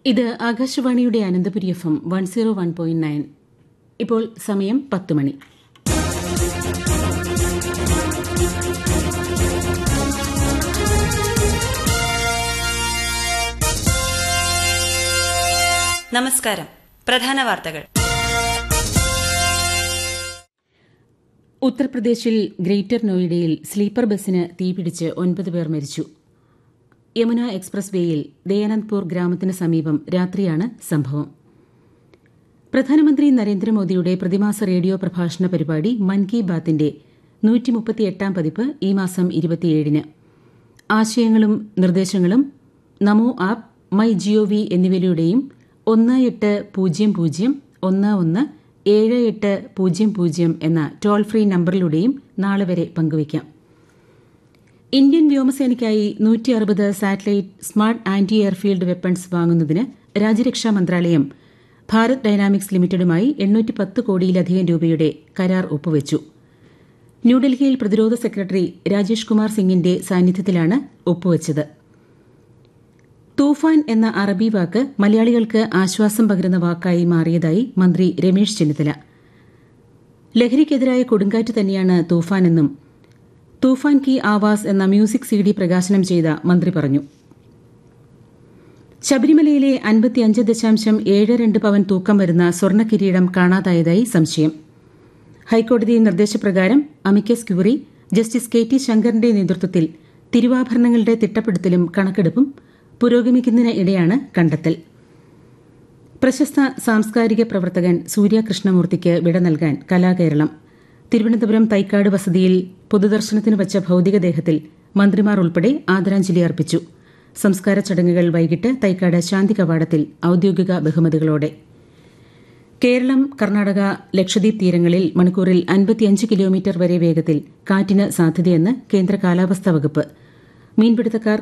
ഇത് ആകാശവാണിയുടെ അനന്തപുരി FM 101.9. ഇപ്പോൾ സമയം 10 മണി. നമസ്കാരം. പ്രധാന വാർത്തകൾ. ഉത്തർപ്രദേശിൽ ഗ്രേറ്റർ നോയിഡയിൽ സ്ലീപ്പർ ബസിന് തീപിടിച്ച് 9 പേർ മരിച്ചു. യമുന എക്സ്പ്രസ് വേയിൽ ദയാനന്ദ്പൂർ ഗ്രാമത്തിന് സമീപം രാത്രിയാണ് സംഭവം. പ്രധാനമന്ത്രി നരേന്ദ്രമോദിയുടെ പ്രതിമാസ റേഡിയോ പ്രഭാഷണ പരിപാടി മൻ കി ബാത്തിന്റെ 138ാം പതിപ്പ് ഈ മാസം 27-ന്. ആശയങ്ങളും നിർദ്ദേശങ്ങളും നമോ ആപ്പ്, മൈ ജിഒവി എന്നിവയിലൂടെയും 1800-11-7800 എന്ന ടോൾ ഫ്രീ നമ്പറിലൂടെയും നാളെ വരെ പങ്കുവയ്ക്കാം. Indian വ്യോമസേനയ്ക്കായി 160 satellite smart anti airfield weapons വാങ്ങുന്നതിന് രാജ്യരക്ഷാ മന്ത്രാലയം ഭാരത് ഡൈനാമിക്സ് ലിമിറ്റഡുമായി 810 കോടിയിലധികം രൂപയുടെ കരാർ ഒപ്പുവച്ചു. ന്യൂഡൽഹിയിൽ പ്രതിരോധ സെക്രട്ടറി രാജേഷ് കുമാർ സിംഗിന്റെ സാന്നിധ്യത്തിലാണ് ഒപ്പുവച്ചത്. തൂഫാൻ എന്ന അറബി വാക്ക് മലയാളികൾക്ക് ആശ്വാസം പകരുന്ന വാക്കായി മാറിയതായി മന്ത്രി രമേശ് ചെന്നിത്തല. ലഹരിക്കെതിരായ കൊടുങ്കാറ്റ് തന്നെയാണ് തൂഫാനെന്നും തൂഫാൻ കി ആവാസ് എന്ന മ്യൂസിക് CD പ്രകാശനം ചെയ്ത മന്ത്രി പറഞ്ഞു. ശബരിമലയിലെ 55.72 പവൻ തൂക്കം വരുന്ന സ്വർണ്ണ കിരീടം കാണാതായതായി സംശയം. ഹൈക്കോടതി നിർദ്ദേശപ്രകാരം അമിക്കസ് ക്യൂറി ജസ്റ്റിസ് KT ശങ്കറിന്റെ നേതൃത്വത്തിൽ തിരുവാഭരണങ്ങളുടെ തിട്ടപ്പെടുത്തലും കണക്കെടുപ്പും പുരോഗമിക്കുന്നതിനിടെയാണ് കണ്ടെത്തൽ. പ്രശസ്ത സാംസ്കാരിക പ്രവർത്തകൻ സൂര്യ കൃഷ്ണമൂർത്തിക്ക് വിട നൽകാൻ കലാകേരളം. തിരുവനന്തപുരം തൈക്കാട് വസതിയിൽ പൊതുദർശനത്തിന് വച്ച ഭൌതികദേഹത്തിൽ മന്ത്രിമാർ ഉൾപ്പെടെ ആദരാഞ്ജലി അർപ്പിച്ചു. സംസ്കാര ചടങ്ങുകൾ വൈകിട്ട് തൈക്കാട് ശാന്തി കവാടത്തിൽ ഔദ്യോഗിക ബഹുമതികളോടെ. കേരളം, കർണാടക, ലക്ഷദ്വീപ് തീരങ്ങളിൽ മണിക്കൂറിൽ 55 കിലോമീറ്റർ വരെ വേഗത്തിൽ കാറ്റിന് സാധ്യതയെന്ന് കേന്ദ്ര കാലാവസ്ഥാ വകുപ്പ്. മീൻപിടുത്തക്കാർ